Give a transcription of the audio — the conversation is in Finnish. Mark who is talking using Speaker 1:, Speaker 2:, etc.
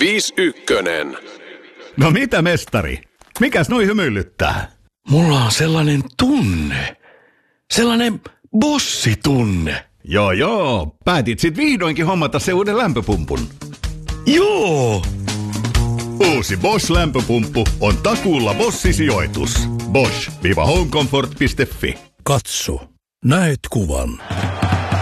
Speaker 1: 51.
Speaker 2: No mitä, mestari? Mikäs noi hymyilyttää?
Speaker 3: Mulla on sellainen tunne. Sellainen bossitunne.
Speaker 2: Joo. Päätit sit vihdoinkin hommata se uuden lämpöpumpun.
Speaker 3: Joo.
Speaker 2: Uusi Bosch-lämpöpumppu on takuulla Bosch-sijoitus. Bosch-homecomfort.fi.
Speaker 4: Katso. Näet kuvan.